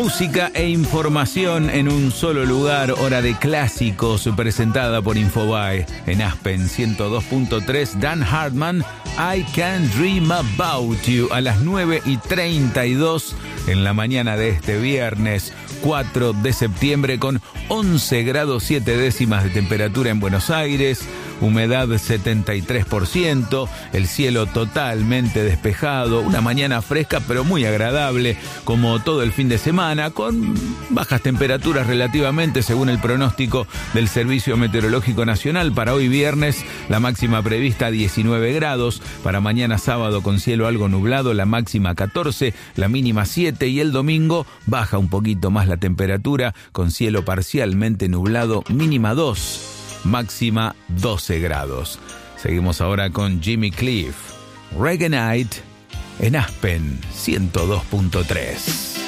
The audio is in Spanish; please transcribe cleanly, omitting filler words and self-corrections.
Música e información en un solo lugar, hora de clásicos, presentada por Infobae. En Aspen 102.3, Dan Hartman, I Can Dream About You, a las 9:32 en la mañana de este viernes 4 de septiembre, con 11 grados 7 décimas de temperatura en Buenos Aires, humedad 73%, el cielo totalmente despejado, una mañana fresca pero muy agradable, como todo el fin de semana, con bajas temperaturas relativamente según el pronóstico del Servicio Meteorológico Nacional. Para hoy viernes, la máxima prevista 19 grados, para mañana sábado con cielo algo nublado, la máxima 14, la mínima 7, y el domingo baja un poquito más la temperatura, con cielo parcialmente nublado, mínima 2. Máxima 12 grados. Seguimos ahora con Jimmy Cliff, Reggae Night, en Aspen 102.3.